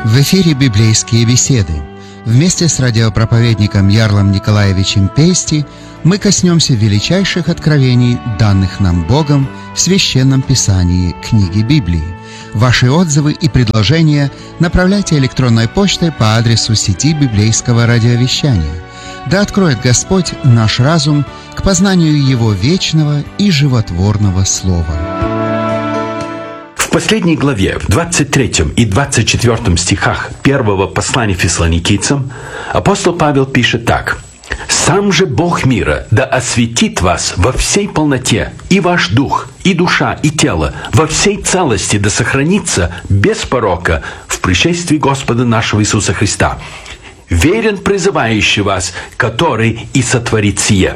В эфире «Библейские беседы». Вместе с радиопроповедником Ярлом Николаевичем Пейсти мы коснемся величайших откровений, данных нам Богом в Священном Писании книги Библии. Ваши отзывы и предложения направляйте электронной почтой по адресу сети библейского радиовещания. Да откроет Господь наш разум к познанию Его вечного и животворного Слова. В последней главе, в 23 и 24 стихах первого послания фессалоникийцам, апостол Павел пишет так: «Сам же Бог мира да осветит вас во всей полноте, и ваш дух, и душа, и тело во всей целости да сохранится без порока в пришествии Господа нашего Иисуса Христа. Верен призывающий вас, который и сотворит сие».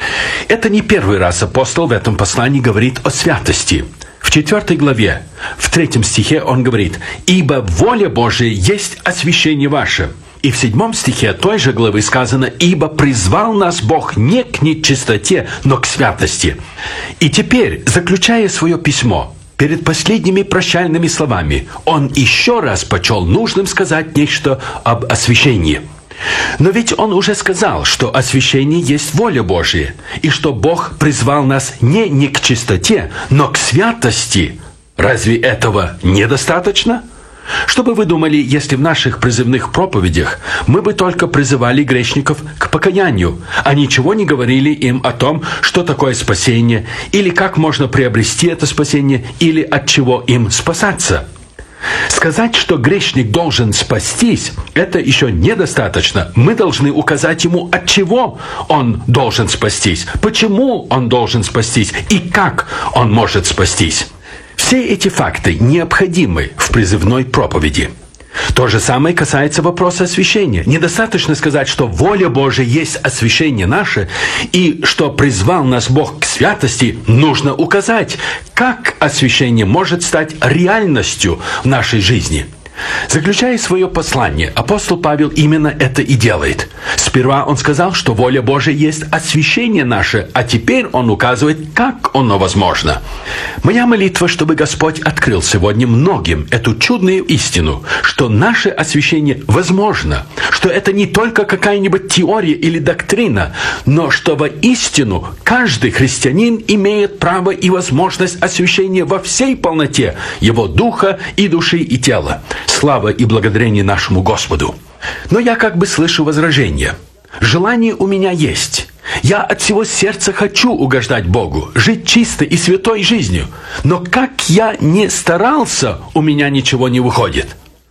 Это не первый раз апостол в этом послании говорит о святости. В 4 главе, в 3 стихе он говорит: «Ибо воля Божия есть освящение ваше». И в 7 стихе той же главы сказано: «Ибо призвал нас Бог не к нечистоте, но к святости». И теперь, заключая свое письмо, перед последними прощальными словами, он еще раз почел нужным сказать нечто об освящении. Но ведь он уже сказал, что освящение есть воля Божия, и что Бог призвал нас не к чистоте, но к святости. Разве этого недостаточно? Что бы вы думали, если в наших призывных проповедях мы бы только призывали грешников к покаянию, а ничего не говорили им о том, что такое спасение, или как можно приобрести это спасение, или от чего им спасаться? Сказать, что грешник должен спастись, это еще недостаточно. Мы должны указать ему, от чего он должен спастись, почему он должен спастись и как он может спастись. Все эти факты необходимы в призывной проповеди. То же самое касается вопроса освящения. Недостаточно сказать, что воля Божия есть освящение наше, и что призвал нас Бог к святости. Нужно указать, как освящение может стать реальностью в нашей жизни. Заключая свое послание, апостол Павел именно это и делает. Сперва он сказал, что воля Божия есть освящение наше, а теперь он указывает, как оно возможно. Моя молитва, чтобы Господь открыл сегодня многим эту чудную истину, что наше освящение возможно, что это не только какая-нибудь теория или доктрина, но что воистину каждый христианин имеет право и возможность освящения во всей полноте его духа и души и тела. Слава и благодарение нашему Господу. Но я как бы слышу возражение. Желание у меня есть. Я от всего сердца хочу угождать Богу, жить чистой и святой жизнью. Но как я не старался, у меня ничего не выходит.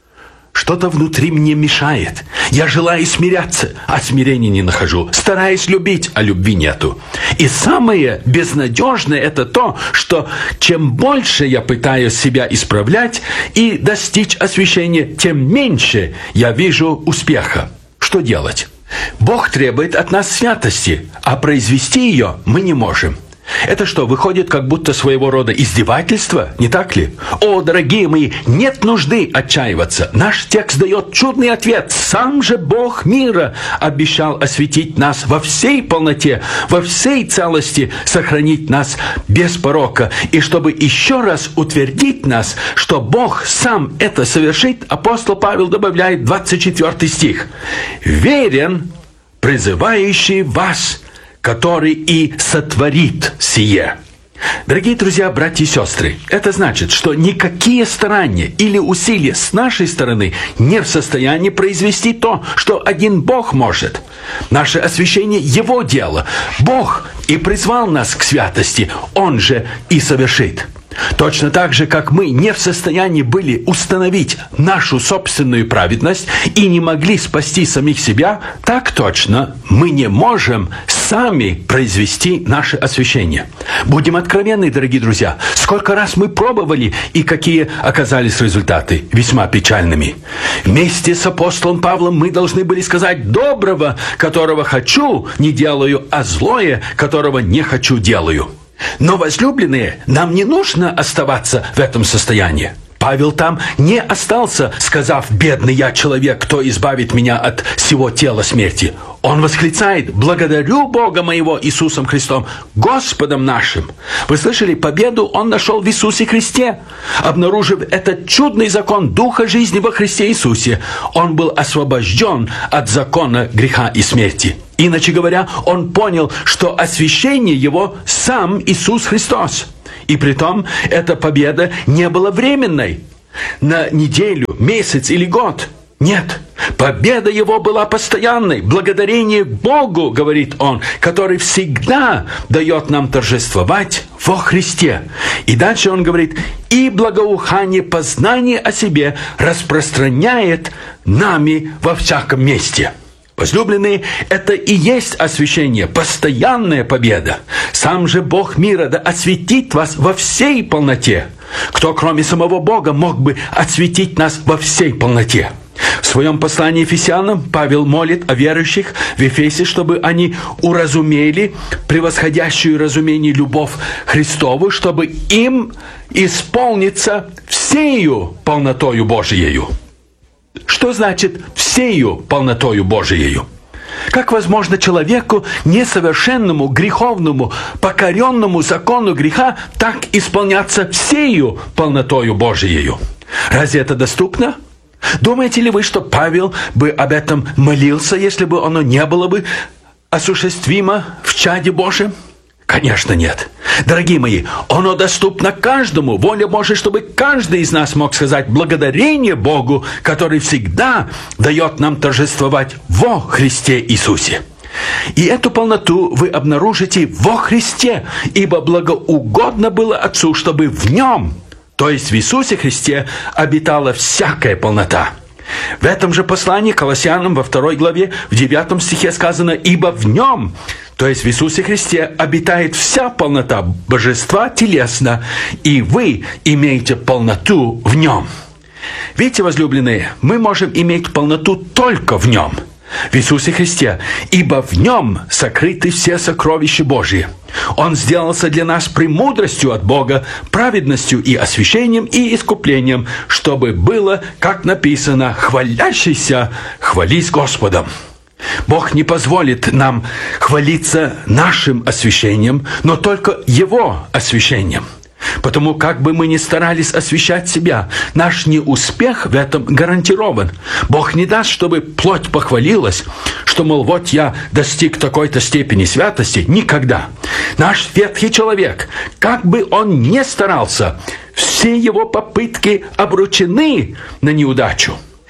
Что-то внутри мне мешает. Я желаю смиряться, а смирения не нахожу. Стараюсь любить, а любви нету. И самое безнадежное это то, что чем больше я пытаюсь себя исправлять и достичь освящения, тем меньше я вижу успеха. Что делать? Бог требует от нас святости, а произвести ее мы не можем. Это что, выходит как будто своего рода издевательство, не так ли? О, дорогие мои, нет нужды отчаиваться. Наш текст дает чудный ответ. Сам же Бог мира обещал осветить нас во всей полноте, во всей целости, сохранить нас без порока. И чтобы еще раз утвердить нас, что Бог сам это совершит, апостол Павел добавляет 24 стих. «Верен призывающий вас, который и сотворит сие». Дорогие друзья, братья и сестры, это значит, что никакие старания или усилия с нашей стороны не в состоянии произвести то, что один Бог может. Наше освящение – Его дело. Бог и призвал нас к святости, Он же и совершит. Точно так же, как мы не в состоянии были установить нашу собственную праведность и не могли спасти самих себя, так точно мы не можем сами произвести наше освящение. Будем откровенны, дорогие друзья. Сколько раз мы пробовали и какие оказались результаты? Весьма печальными. Вместе с апостолом Павлом мы должны были сказать: «Доброго, которого хочу, не делаю, а злое, которого не хочу, делаю». Но, возлюбленные, нам не нужно оставаться в этом состоянии. Павел там не остался, сказав: «Бедный я человек, кто избавит меня от сего тела смерти». Он восклицает: «Благодарю Бога моего Иисусом Христом, Господом нашим». Вы слышали, победу он нашел в Иисусе Христе. Обнаружив этот чудный закон Духа жизни во Христе Иисусе, он был освобожден от закона греха и смерти. Иначе говоря, он понял, что освящение его сам Иисус Христос. И притом эта победа не была временной, на неделю, месяц или год. Нет, победа его была постоянной, благодарение Богу, говорит он, который всегда дает нам торжествовать во Христе. И дальше он говорит: и благоухание познания о себе распространяет нами во всяком месте. Возлюбленные, это и есть освящение, постоянная победа. Сам же Бог мира да осветит вас во всей полноте. Кто, кроме самого Бога, мог бы осветить нас во всей полноте? В своем послании Ефесянам Павел молит о верующих в Ефесе, чтобы они уразумели превосходящую разумение любовь Христову, чтобы им исполниться всею полнотою Божиею. Что значит «всею полнотою Божиею»? Как возможно человеку несовершенному, греховному, покоренному закону греха так исполняться всею полнотою Божиею? Разве это доступно? Думаете ли вы, что Павел бы об этом молился, если бы оно не было бы осуществимо в чаде Божьем? Конечно, нет. Дорогие мои, оно доступно каждому. Воля Божия, чтобы каждый из нас мог сказать благодарение Богу, который всегда дает нам торжествовать во Христе Иисусе. И эту полноту вы обнаружите во Христе, ибо благоугодно было Отцу, чтобы в Нем, то есть в Иисусе Христе, обитала всякая полнота. В этом же послании к Колоссянам во 2 главе, в 9 стихе сказано: «Ибо в Нем, то есть в Иисусе Христе, обитает вся полнота божества телесно, и вы имеете полноту в Нем». Видите, возлюбленные, мы можем иметь полноту только в Нем, в Иисусе Христе, ибо в Нем сокрыты все сокровища Божьи. Он сделался для нас премудростью от Бога, праведностью и освящением и искуплением, чтобы было, как написано: «Хвалящийся, хвались Господом». Бог не позволит нам хвалиться нашим освящением, но только Его освящением. Потому как бы мы ни старались освящать себя, наш неуспех в этом гарантирован. Бог не даст, чтобы плоть похвалилась, что, мол, вот я достиг такой-то степени святости. Никогда. Наш ветхий человек, как бы он ни старался, все его попытки обречены на неудачу.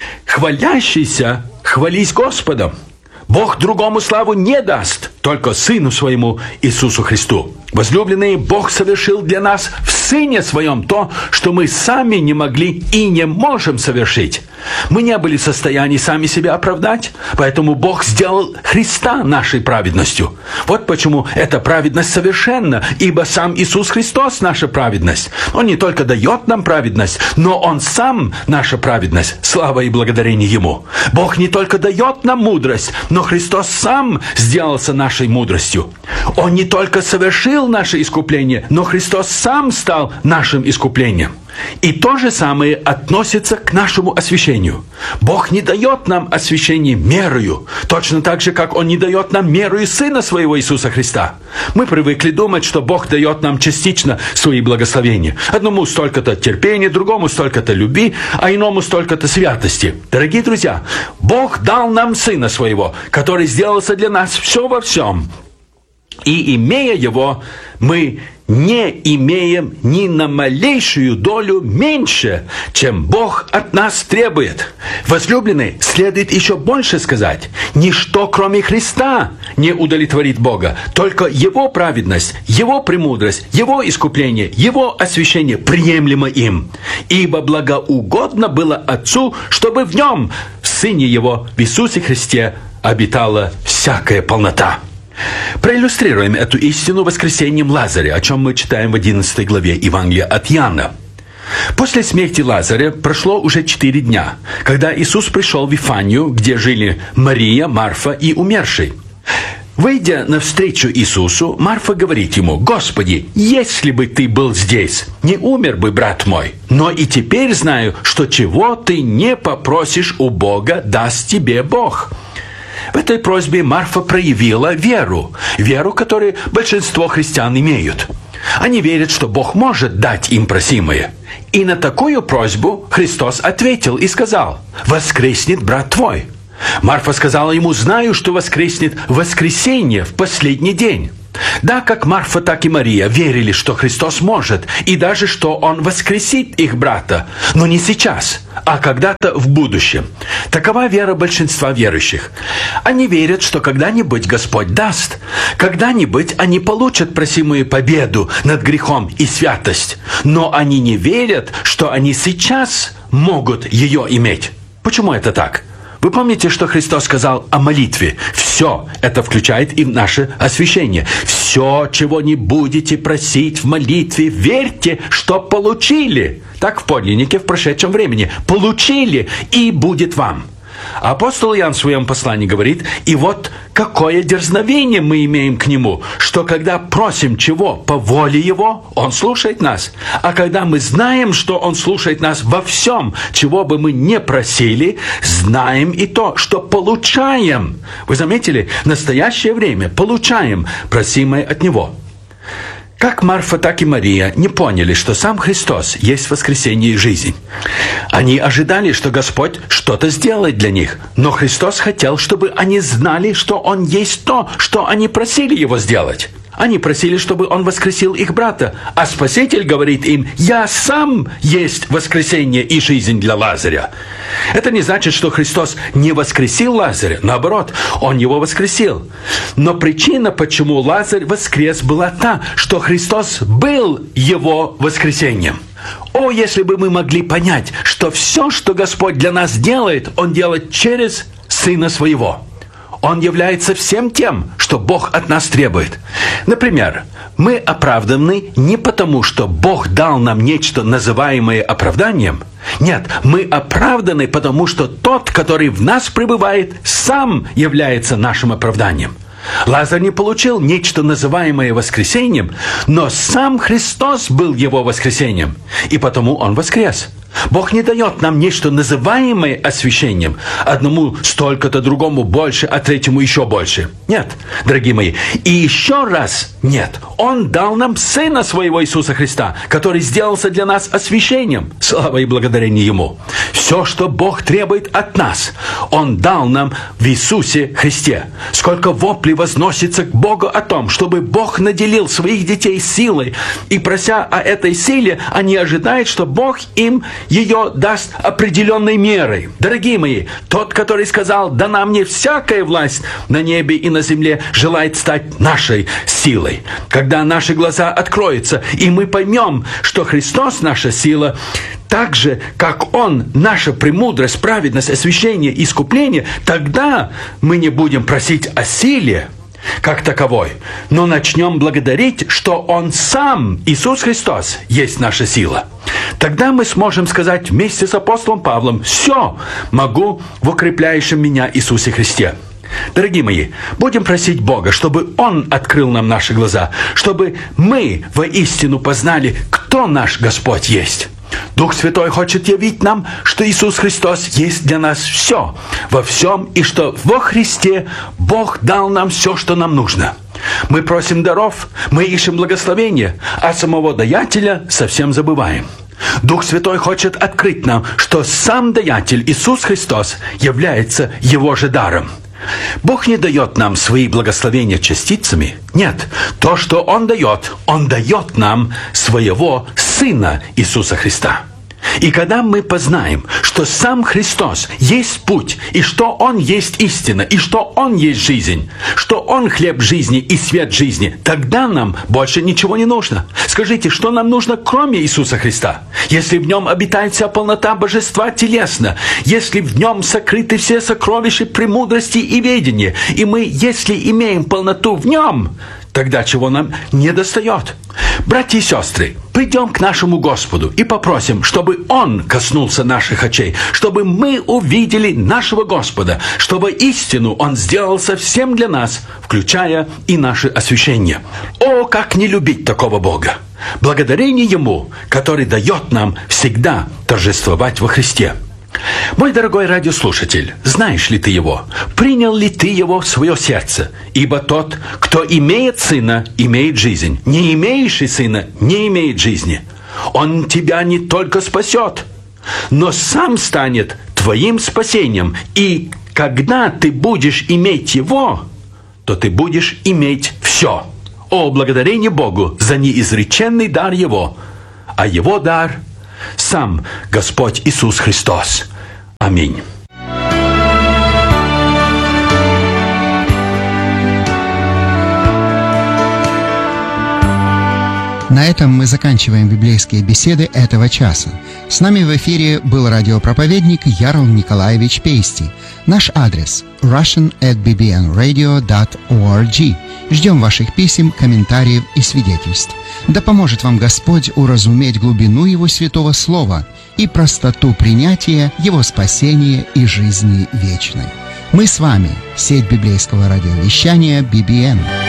Хвалящийся, хвались Господом. Бог другому славу не даст, только Сыну Своему Иисусу Христу. Возлюбленные, Бог совершил для нас в Сыне Своем то, что мы сами не могли и не можем совершить. Мы не были в состоянии сами себя оправдать, поэтому Бог сделал Христа нашей праведностью. Вот почему эта праведность совершенна, ибо сам Иисус Христос наша праведность. Он не только дает нам праведность, но Он сам наша праведность. Слава и благодарение Ему. Бог не только дает нам мудрость, но Христос сам сделался нашей мудростью. Он не только совершил наше искупление, но Христос сам стал нашим искуплением. И то же самое относится к нашему освящению. Бог не дает нам освящение мерою, точно так же, как Он не дает нам мерою Сына Своего Иисуса Христа. Мы привыкли думать, что Бог дает нам частично свои благословения. Одному столько-то терпения, другому столько-то любви, а иному столько-то святости. Дорогие друзья, Бог дал нам Сына Своего, который сделался для нас все во всем. И, имея Его, мы не имеем ни на малейшую долю меньше, чем Бог от нас требует. Возлюбленные, следует еще больше сказать. Ничто, кроме Христа, не удовлетворит Бога. Только Его праведность, Его премудрость, Его искупление, Его освящение приемлемо им. Ибо благоугодно было Отцу, чтобы в Нем, в Сыне Его, в Иисусе Христе, обитала всякая полнота. Проиллюстрируем эту истину воскресением Лазаря, о чем мы читаем в 11 главе Евангелия от Иоанна. После смерти Лазаря прошло уже 4 дня, когда Иисус пришел в Вифанию, где жили Мария, Марфа и умерший. Выйдя навстречу Иисусу, Марфа говорит Ему: «Господи, если бы Ты был здесь, не умер бы брат мой. Но и теперь знаю, что чего Ты не попросишь у Бога, даст Тебе Бог». В этой просьбе Марфа проявила веру, которую большинство христиан имеют. Они верят, что Бог может дать им просимое. И на такую просьбу Христос ответил и сказал: «Воскреснет брат твой». Марфа сказала ему: «Знаю, что воскреснет в воскресенье, в последний день». Да, как Марфа, так и Мария верили, что Христос может, и даже что Он воскресит их брата, но не сейчас, а когда-то в будущем. Такова вера большинства верующих. Они верят, что когда-нибудь Господь даст, когда-нибудь они получат просимую победу над грехом и святость, но они не верят, что они сейчас могут ее иметь. Почему это так? Вы помните, что Христос сказал о молитве? Все это включает и в наше освящение. Все, чего не будете просить в молитве, верьте, что получили. Так в подлиннике в прошедшем времени. Получили, и будет вам. А апостол Иоанн в своем послании говорит: и вот какое дерзновение мы имеем к Нему, что когда просим чего по воле Его, Он слушает нас. А когда мы знаем, что Он слушает нас во всем, чего бы мы не просили, знаем и то, что получаем. Вы заметили? В настоящее время получаем просимое от Него. Как Марфа, так и Мария не поняли, что сам Христос есть воскресение и жизнь. Они ожидали, что Господь что-то сделает для них, но Христос хотел, чтобы они знали, что Он есть то, что они просили Его сделать. Они просили, чтобы Он воскресил их брата, а Спаситель говорит им: «Я сам есть воскресение и жизнь для Лазаря». Это не значит, что Христос не воскресил Лазаря. Наоборот, Он его воскресил. Но причина, почему Лазарь воскрес, была та, что Христос был его воскресением. О, если бы мы могли понять, что все, что Господь для нас делает, Он делает через Сына Своего. Он является всем тем, что Бог от нас требует. Например, мы оправданы не потому, что Бог дал нам нечто, называемое оправданием. Нет, мы оправданы потому, что тот, который в нас пребывает, сам является нашим оправданием. Лазарь не получил нечто, называемое воскресением, но сам Христос был его воскресением, и потому он воскрес. Бог не дает нам нечто, называемое освящением. Одному столько-то, другому больше, а третьему еще больше. Нет, дорогие мои. И еще раз нет. Он дал нам Сына Своего Иисуса Христа, который сделался для нас освящением. Слава и благодарение Ему. Все, что Бог требует от нас, Он дал нам в Иисусе Христе. Сколько воплей возносится к Богу о том, чтобы Бог наделил своих детей силой. И прося о этой силе, они ожидают, что Бог им ее даст определенной мерой. Дорогие мои, тот, который сказал: «Дана мне всякая власть на небе и на земле», желает стать нашей силой. Когда наши глаза откроются, и мы поймем, что Христос наша сила, так же, как Он наша премудрость, праведность, освящение, искупление, тогда мы не будем просить о силе как таковой, но начнем благодарить, что Он сам, Иисус Христос, есть наша сила. Тогда мы сможем сказать вместе с апостолом Павлом: «Все могу в укрепляющем меня Иисусе Христе». Дорогие мои, будем просить Бога, чтобы Он открыл нам наши глаза, чтобы мы воистину познали, кто наш Господь есть. Дух Святой хочет явить нам, что Иисус Христос есть для нас все, во всем, и что во Христе Бог дал нам все, что нам нужно. Мы просим даров, мы ищем благословения, а самого даятеля совсем забываем. Дух Святой хочет открыть нам, что сам даятель Иисус Христос является Его же даром. Бог не дает нам свои благословения частицами. Нет, то, что Он дает нам своего Сына Иисуса Христа. И когда мы познаем, что сам Христос есть путь, и что Он есть истина, и что Он есть жизнь, что Он хлеб жизни и свет жизни, тогда нам больше ничего не нужно. Скажите, что нам нужно, кроме Иисуса Христа? Если в Нем обитает вся полнота божества телесно, если в Нем сокрыты все сокровища премудрости и ведения, и мы, если имеем полноту в Нем, тогда чего нам не достает? Братья и сестры, придем к нашему Господу и попросим, чтобы Он коснулся наших очей, чтобы мы увидели нашего Господа, чтобы истину Он сделал совсем для нас, включая и наше освящение. О, как не любить такого Бога! Благодарение Ему, который дает нам всегда торжествовать во Христе. Мой дорогой радиослушатель, знаешь ли ты его? Принял ли ты его в свое сердце? Ибо тот, кто имеет сына, имеет жизнь. Не имеющий сына, не имеет жизни. Он тебя не только спасет, но сам станет твоим спасением. И когда ты будешь иметь его, то ты будешь иметь все. О, благодарение Богу за неизреченный дар его. А его дар – сам Господь Иисус Христос. Аминь. На этом мы заканчиваем библейские беседы этого часа. С нами в эфире был радиопроповедник Ярл Николаевич Пейсти. Наш адрес – russian@bbnradio.org. Ждем ваших писем, комментариев и свидетельств. Да поможет вам Господь уразуметь глубину Его святого Слова и простоту принятия Его спасения и жизни вечной. Мы с вами, сеть библейского радиовещания BBN.